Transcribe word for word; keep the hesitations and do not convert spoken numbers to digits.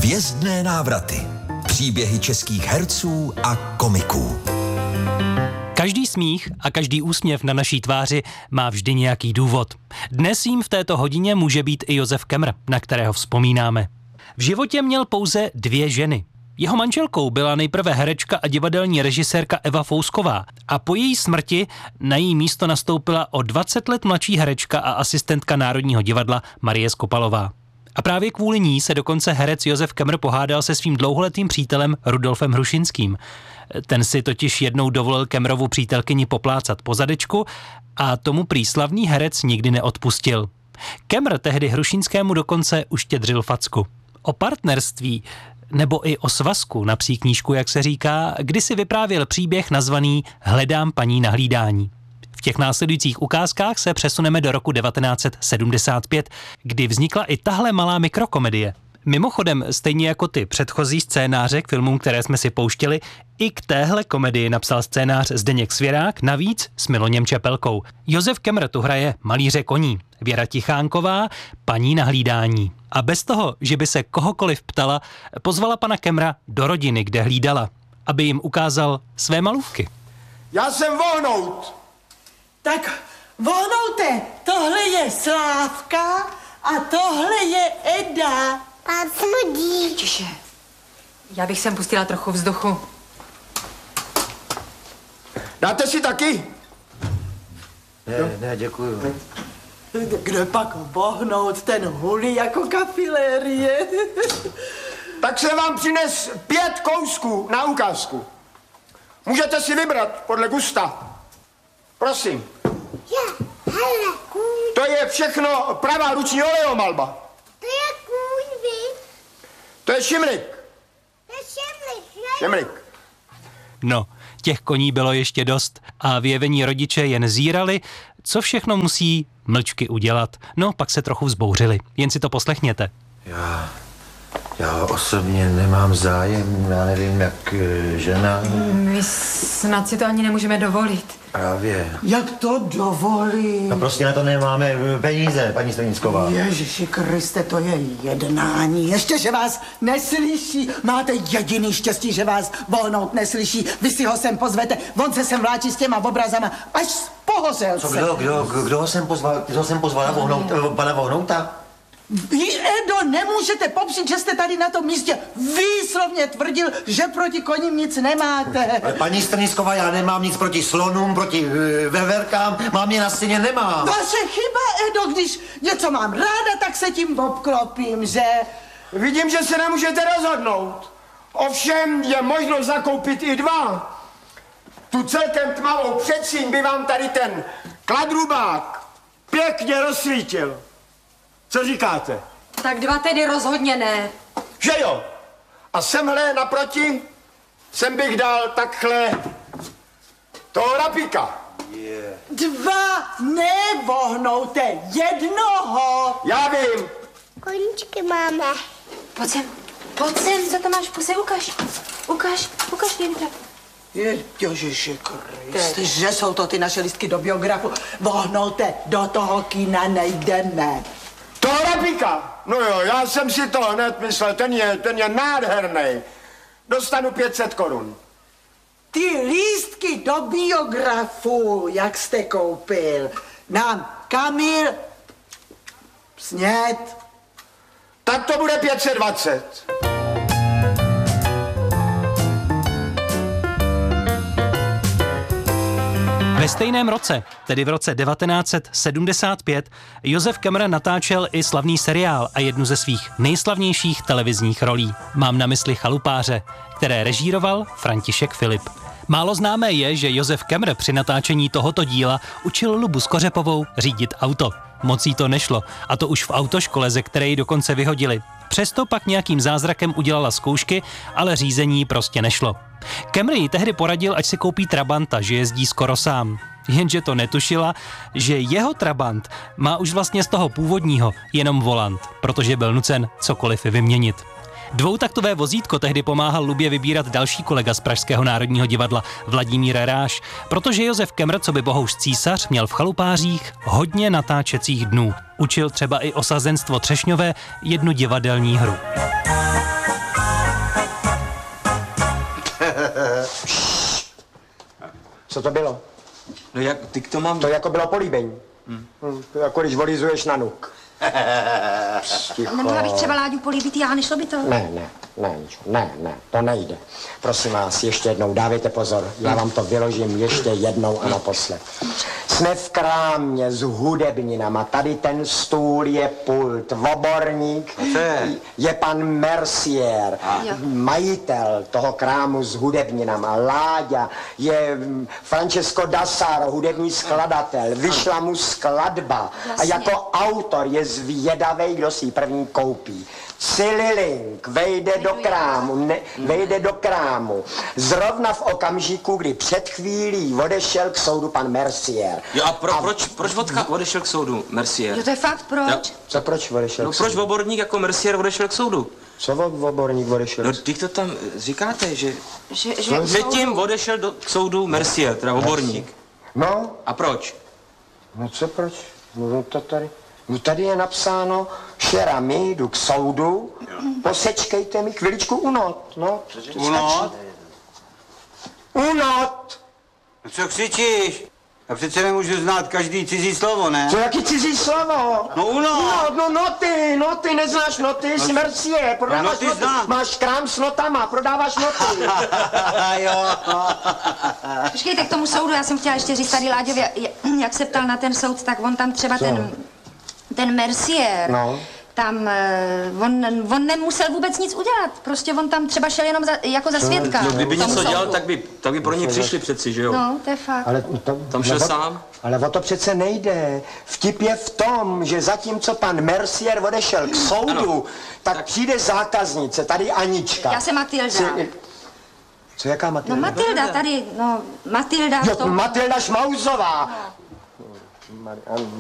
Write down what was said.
Hvězdné návraty. Příběhy českých herců a komiků. Každý smích a každý úsměv na naší tváři má vždy nějaký důvod. Dnes jím v této hodině může být i Josef Kemr, na kterého vzpomínáme. V životě měl pouze dvě ženy. Jeho manželkou byla nejprve herečka a divadelní režisérka Eva Fousková a po její smrti na její místo nastoupila o dvacet let mladší herečka a asistentka Národního divadla Marie Skopalová. A právě kvůli ní se dokonce herec Josef Kemr pohádal se svým dlouholetým přítelem Rudolfem Hrušinským. Ten si totiž jednou dovolil Kemrovu přítelkyni poplácat po zadečku a tomu prý slavný herec nikdy neodpustil. Kemr tehdy Hrušinskému dokonce uštědřil facku. O partnerství nebo i o svazku na psí knížku, jak se říká, kdysi vyprávěl příběh nazvaný Hledám paní na hlídání. V těch následujících ukázkách se přesuneme do roku devatenáct set sedmdesát pět, kdy vznikla i tahle malá mikrokomedie. Mimochodem, stejně jako ty předchozí scénáře k filmům, které jsme si pouštěli, i k téhle komedii napsal scénář Zdeněk Svěrák, navíc s Miloněm Čepelkou. Josef Kemr tu hraje malíře koní, Věra Tichánková paní na hlídání. A bez toho, že by se kohokoliv ptala, pozvala pana Kemra do rodiny, kde hlídala, aby jim ukázal své malůvky. Já jsem Vohnout. Tak Vohnoute, tohle je Slávka a tohle je Eda. Pán smrdí. Tiše. Já bych sem pustila trochu vzduchu. Dáte si taky? Ne, ne, děkuju. Kde pak Vohnout, ten hulí jako kafilérie. Tak jsem vám přines pět kousků na ukázku. Můžete si vybrat podle gusta. Prosím. Já, hele, kůň. To je všechno pravá ruční oleomalba. To je kůň, vy. To je šimlik. To je šemlik, že? Šimlik. No, těch koní bylo ještě dost a vyjevení rodiče jen zírali, co všechno musí mlčky udělat. No, pak se trochu vzbouřili. Jen si to poslechněte. Já, já osobně nemám zájem, já nevím, jak e, žena. My snad si to ani nemůžeme dovolit. Právě. Jak to dovolí? No prostě na to nemáme peníze, paní Stanicková. Ježiši Kriste, to je jednání. Ještě, že vás neslyší. Máte jediný štěstí, že vás Vohnout neslyší. Vy si ho sem pozvete, on se sem vláčí s těma obrazama, až pohořel Co, se. kdo, kdo, kdo ho sem pozval, kdo ho sem pozvala Vohnout, pana Vohnouta? Vy, Edo, nemůžete popřít, že jste tady na tom místě výslovně tvrdil, že proti koním nic nemáte. Ale paní Stanicková, já nemám nic proti slonům, proti uh, veverkám, mám je na stěně, nemám. Vaše chyba, Edo, když něco mám ráda, tak se tím obklopím, že? Vidím, že se nemůžete rozhodnout. Ovšem je možno zakoupit i dva. Tu celkem tmavou předsíň by vám tady ten kladrubák pěkně rozsvítil. Co říkáte? Tak dva tedy rozhodně ne. Že jo? A semhle naproti, sem bych dal takhle toho rapíka. Yeah. Dva nevohnoute, jednoho. Já vím. Koníčky máme. Pojď sem, pojď sem, co to máš v puse, ukaž. Ukaž, ukaž mě. Je, Ježiši Kriste, že jsou to ty naše listky do biografu. Vohnoute, do toho kina nejdeme. Toho rapíka? No jo, já jsem si to hned myslel, ten je, ten je nádherný. Dostanu pět set korun. Ty lístky do biografu, jak jste koupil, nám Kamil snět. Tak to bude pět set dvacet. Ve stejném roce, tedy v roce devatenáct set sedmdesát pět, Josef Kemr natáčel i slavný seriál a jednu ze svých nejslavnějších televizních rolí. Mám na mysli Chalupáře, které režíroval František Filip. Málo známé je, že Josef Kemr při natáčení tohoto díla učil Lubu Skořepovou řídit auto. Moc jí to nešlo, a to už v autoškole, ze které ji dokonce vyhodili. Přesto pak nějakým zázrakem udělala zkoušky, ale řízení prostě nešlo. Kemr jí tehdy poradil, ať si koupí Trabanta, že jezdí skoro sám. Jenže to netušila, že jeho Trabant má už vlastně z toho původního jenom volant, protože byl nucen cokoliv vyměnit. Dvoutaktové vozítko tehdy pomáhal Lubě vybírat další kolega z Pražského národního divadla Vladimír Ráš, protože Josef Kemr, co by bohouš císař, měl v Chalupářích hodně natáčecích dnů. Učil třeba i osazenstvo Třešňové jednu divadelní hru. Co to bylo? No jak, ty to mám... To jako bylo políbení. Hmm. Hmm, to jako když volizuješ na nuk. Nemohla bych třeba Láďu políbit já, nešlo by to? Ne, ne, ne, ne, ne, to nejde. Prosím vás, ještě jednou, dávejte pozor, já vám to vyložím ještě jednou a naposled. Jsme v krámě s hudebninama, tady ten stůl je pult, oborník je pan Mercier, majitel toho krámu s hudebninama, Láďa je Francesco Dassaro, hudební skladatel, vyšla mu skladba a jako autor je zvědavej, kdo si ji první koupí. Cililink vejde do krámu, ne, vejde do krámu. Zrovna v okamžiku, kdy před chvílí odešel k soudu pan Mercier. Jo a, pro, a proč, proč odka, odešel k soudu Mercier? Jo, to je fakt, proč? Jo. Co proč odešel No k soudu? proč oborník jako Mercier odešel k soudu? Co oborník odešel? No teď to tam říkáte, že... Že, že Předtím odešel do, k soudu Mercier, teda oborník. No, A proč? no co proč? No to tady... No tady je napsáno, šera mi, jdu k soudu, posečkejte mi chviličku unot, no. Unot? Unot! No co křičíš? Já přece nemůžu znát každý cizí slovo, ne? Co, jaký cizí slovo? No unot! No, no noty, noty, neznáš noty, jsi Mercier, prodáváš noty noty, znám. máš krám s notama, prodáváš noty. Jo. Počkejte, k tomu soudu, já jsem chtěla ještě říct tady Láďovi, jak se ptal na ten soud, tak on tam třeba Co? ten, ten Mercier, No. tam, eh, on, on nemusel vůbec nic udělat, prostě on tam třeba šel jenom za, jako za svědka. No kdyby k tomu něco soudu. dělal, tak by, tak by pro ně přišli přeci, že jo? No, to je fakt. Ale to, Tam šel ale o- sám? Ale o to přece nejde. Vtip je v tom, že zatímco pan Mercier odešel k soudu, Ano. tak, tak přijde zákaznice, tady Anička. Já jsem Matilda. Si- Co, jaká No Matilda? Matilda tady, no Matilda v Jo, tom... Matilda Šmauzová.